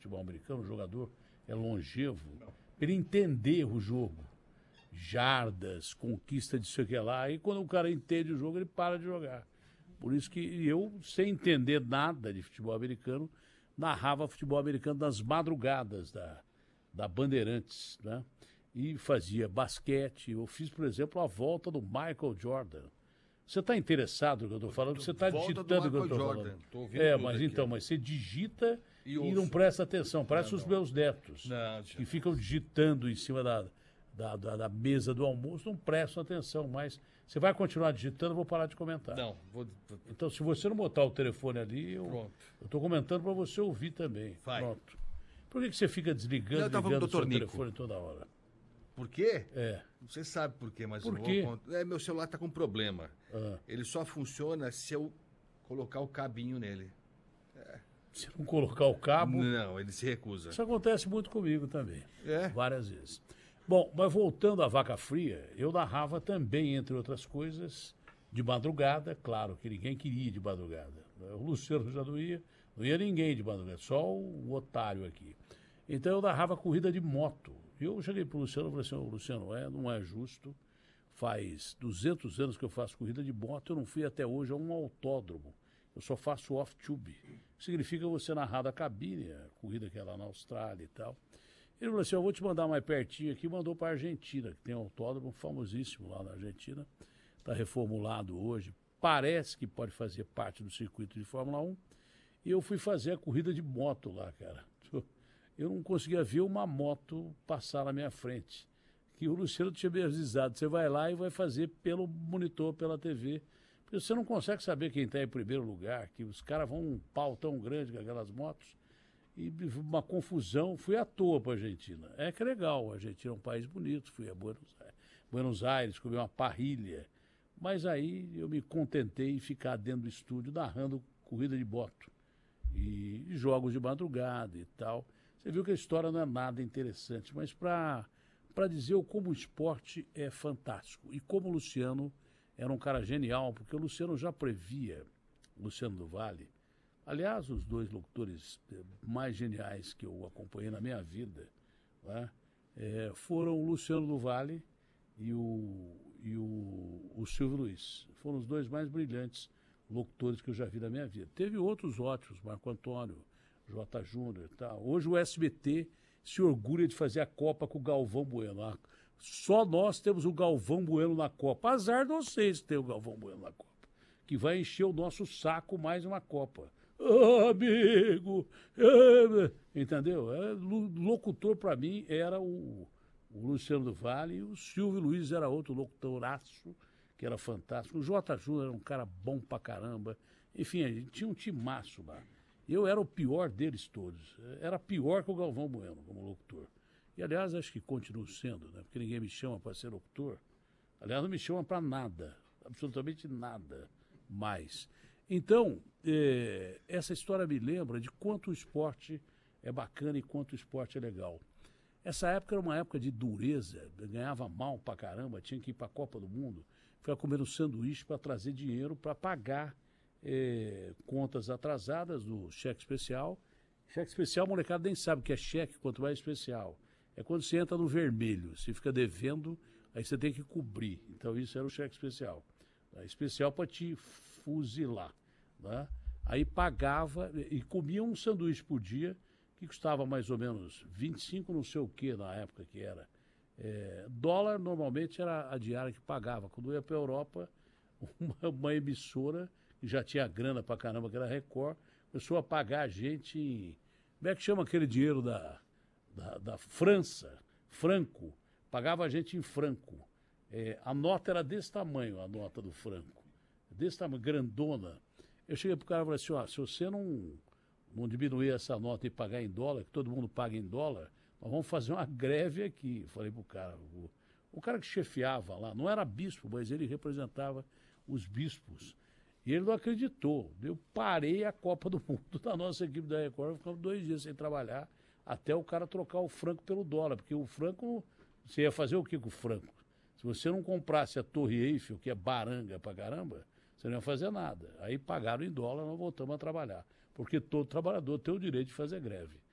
futebol americano, o jogador é longevo, para ele entender o jogo. Jardas, conquista de sei o que lá, e quando o cara entende o jogo, ele para de jogar. Por isso que eu, sem entender nada de futebol americano, narrava futebol americano nas madrugadas da Bandeirantes, né? E fazia basquete. Eu fiz, por exemplo, a volta do Michael Jordan. Você está interessado no que eu estou falando? Você está digitando o que eu estou falando. Mas você digita e não presta atenção. Parece os meus netos, que ficam digitando em cima da mesa do almoço, não prestam atenção. Mas você vai continuar digitando, eu vou parar de comentar. Não, Então, se você não botar o telefone ali, eu estou comentando para você ouvir também. Vai. Pronto. Por que você fica desligando, ligando o seu telefone toda hora? Por quê? É. Você sabe por quê, mas por eu quê? vou contar. Meu celular está com problema. Ele só funciona se eu colocar o cabinho nele. Se não colocar o cabo... Não, ele se recusa. Isso acontece muito comigo também. É? Várias vezes. Bom, mas voltando à Vaca Fria, eu narrava também, entre outras coisas, de madrugada. Claro que ninguém queria ir de madrugada. O Luciano já não ia ninguém de madrugada, só o otário aqui. Então eu narrava corrida de moto. Eu cheguei para o Luciano e falei assim, Luciano, não é justo. Faz 200 anos que eu faço corrida de moto, eu não fui até hoje a um autódromo. Eu só faço off-tube. Significa você narrar da cabine, a corrida que é lá na Austrália e tal. Ele falou assim, eu vou te mandar mais pertinho aqui, mandou para a Argentina, que tem um autódromo famosíssimo lá na Argentina. Está reformulado hoje, parece que pode fazer parte do circuito de Fórmula 1. E eu fui fazer a corrida de moto lá, cara. Eu não conseguia ver uma moto passar na minha frente. Que o Luciano tinha me avisado, você vai lá e vai fazer pelo monitor, pela TV. Porque você não consegue saber quem está em primeiro lugar, que os caras vão um pau tão grande com aquelas motos. E uma confusão, fui à toa para a Argentina. É que é legal, a Argentina é um país bonito, fui a Buenos Aires, comi uma parrilha. Mas aí eu me contentei em ficar dentro do estúdio narrando corrida de moto. E jogos de madrugada e tal. Você viu que a história não é nada interessante, mas para dizer como o esporte é fantástico. E como o Luciano era um cara genial, porque o Luciano já previa, o Luciano do Vale. Aliás, os dois locutores mais geniais que eu acompanhei na minha vida, né, foram o Luciano do Vale e o Silvio Luiz. Foram os dois mais brilhantes locutores que eu já vi na minha vida. Teve outros ótimos, Marco Antônio, J. Júnior e tal. Hoje o SBT se orgulha de fazer a Copa com o Galvão Bueno. Só nós temos o Galvão Bueno na Copa. Azar de vocês que tem o Galvão Bueno na Copa, que vai encher o nosso saco mais uma Copa. Amigo! Entendeu? Locutor, para mim, era o Luciano do Vale, e o Silvio Luiz era outro locutoraço, que era fantástico. O J. Júnior era um cara bom pra caramba. Enfim, a gente tinha um timaço lá. Eu era o pior deles todos. Era pior que o Galvão Bueno como locutor. E, aliás, acho que continuo sendo, né? Porque ninguém me chama para ser locutor. Aliás, não me chama para nada. Absolutamente nada mais. Então, essa história me lembra de quanto o esporte é bacana e quanto o esporte é legal. Essa época era uma época de dureza, ganhava mal pra caramba, tinha que ir para a Copa do Mundo, ficava comendo sanduíche para trazer dinheiro para pagar contas atrasadas do cheque especial. Cheque especial, a molecada nem sabe o que é cheque, quanto mais especial. É quando você entra no vermelho, você fica devendo, aí você tem que cobrir. Então isso era o cheque especial. Especial para te fuzilar, né? Aí pagava e comia um sanduíche por dia, que custava mais ou menos 25 não sei o que na época que era. Dólar normalmente era a diária que pagava. Quando eu ia para a Europa, uma emissora, que já tinha grana pra caramba, que era a Record, começou a pagar a gente em... Como é que chama aquele dinheiro da França? Franco. Pagava a gente em franco. A nota era desse tamanho, a nota do franco. Desse tamanho, grandona. Eu cheguei pro cara e falei assim, se você não diminuir essa nota e pagar em dólar, que todo mundo paga em dólar, nós vamos fazer uma greve aqui. Eu falei pro cara, o cara que chefiava lá, não era bispo, mas ele representava os bispos. E ele não acreditou. Eu parei a Copa do Mundo da nossa equipe da Record, ficamos 2 dias sem trabalhar, até o cara trocar o franco pelo dólar, porque o franco, você ia fazer o que com o franco? Se você não comprasse a Torre Eiffel, que é baranga pra caramba, você não ia fazer nada. Aí pagaram em dólar, nós voltamos a trabalhar. Porque todo trabalhador tem o direito de fazer greve.